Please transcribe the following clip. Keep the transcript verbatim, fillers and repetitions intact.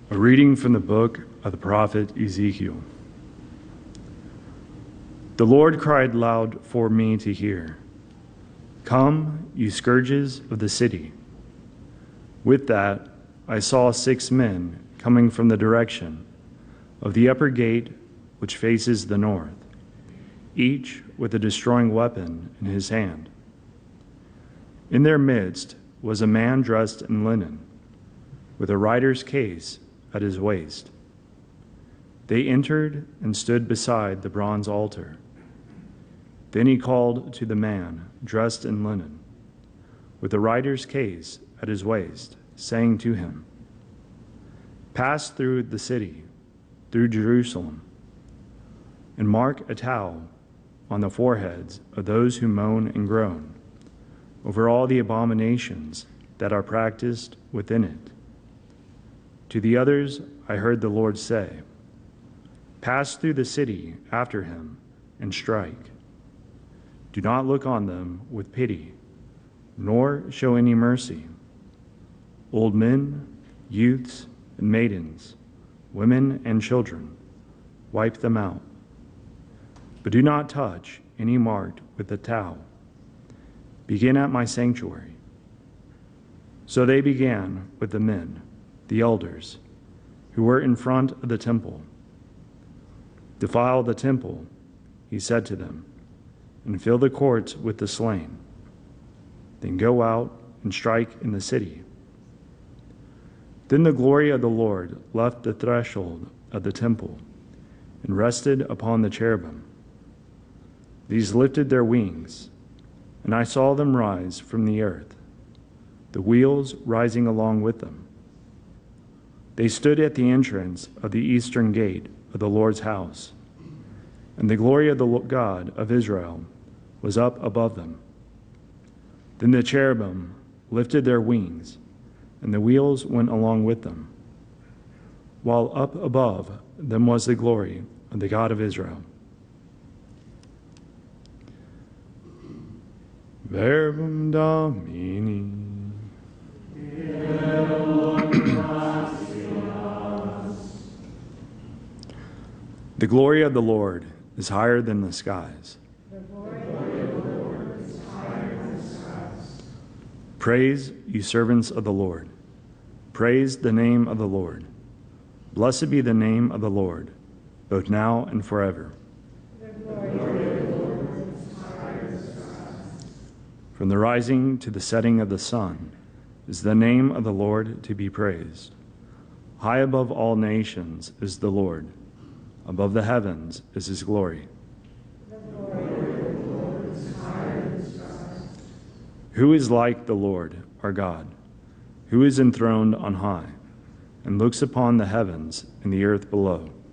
A reading from the book of the prophet Ezekiel. The Lord cried loud for me to hear. Come, you scourges of the city. With that, I saw six men coming from the direction of the upper gate which faces the north, each with a destroying weapon in his hand. In their midst was a man dressed in linen, with a writer's case at his waist. They entered and stood beside the bronze altar. Then he called to the man dressed in linen, with a writer's case at his waist, saying to him, Pass through the city, through Jerusalem, and mark a towel on the foreheads of those who moan and groan over all the abominations that are practiced within it. To the others I heard the Lord say, Pass through the city after him and strike. Do not look on them with pity, nor show any mercy. Old men, youths, and maidens, women and children, wipe them out. But do not touch any marked with a towel. Begin at my sanctuary. So they began with the men, the elders, who were in front of the temple. Defile the temple, he said to them, and fill the courts with the slain. Then go out and strike in the city. Then the glory of the Lord left the threshold of the temple and rested upon the cherubim. These lifted their wings, and I saw them rise from the earth, the wheels rising along with them. They stood at the entrance of the eastern gate of the Lord's house, and the glory of the God of Israel was up above them. Then the cherubim lifted their wings, and the wheels went along with them, while up above them was the glory of the God of Israel. Verbum Domini. The glory of the Lord is higher than the skies. The glory of the Lord is higher than the skies. Praise, you servants of the Lord. Praise the name of the Lord. Blessed be the name of the Lord, both now and forever. The glory of the Lord is higher than the skies. From the rising to the setting of the sun is the name of the Lord to be praised. High above all nations is the Lord. Above the heavens is his glory. The glory of the Lord is higher than the skies. Who is like the Lord, our God, who is enthroned on high, and looks upon the heavens and the earth below?